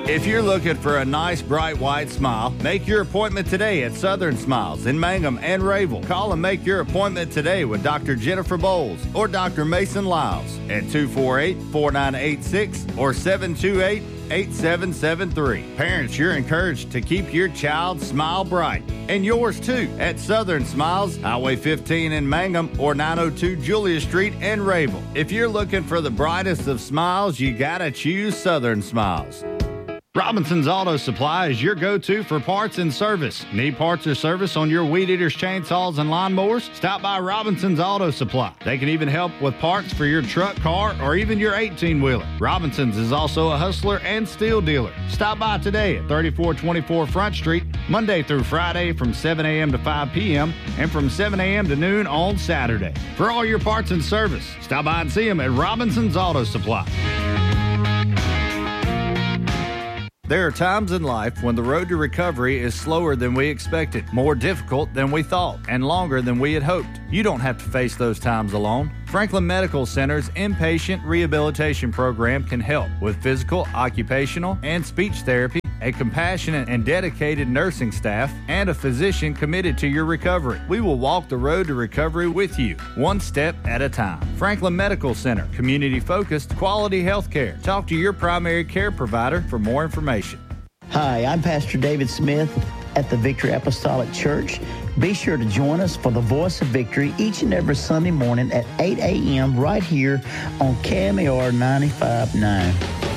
If you're looking for a nice, bright, white smile, make your appointment today at Southern Smiles in Mangum and Rayville. Call and make your appointment today with Dr. Jennifer Bowles or Dr. Mason Lyles at 248-4986 or 728-8773. Parents, you're encouraged to keep your child's smile bright. And yours too at Southern Smiles, Highway 15 in Mangum or 902 Julia Street in Rayville. If you're looking for the brightest of smiles, you gotta choose Southern Smiles. Robinson's Auto Supply is your go-to for parts and service. Need parts or service on your weed eaters, chainsaws, and lawnmowers? Stop by Robinson's Auto Supply. They can even help with parts for your truck, car, or even your 18-wheeler. Robinson's is also a hustler and steel dealer. Stop by today at 3424 Front Street, Monday through Friday from 7 a.m. to 5 p.m. and from 7 a.m. to noon on Saturday. For all your parts and service, stop by and see them at Robinson's Auto Supply. There are times in life when the road to recovery is slower than we expected, more difficult than we thought, and longer than we had hoped. You don't have to face those times alone. Franklin Medical Center's inpatient rehabilitation program can help with physical, occupational, and speech therapy, a compassionate and dedicated nursing staff, and a physician committed to your recovery. We will walk the road to recovery with you, one step at a time. Franklin Medical Center, community-focused, quality health care. Talk to your primary care provider for more information. Hi, I'm Pastor David Smith at the Victory Apostolic Church. Be sure to join us for the Voice of Victory each and every Sunday morning at 8 a.m. right here on KMAR 95.9.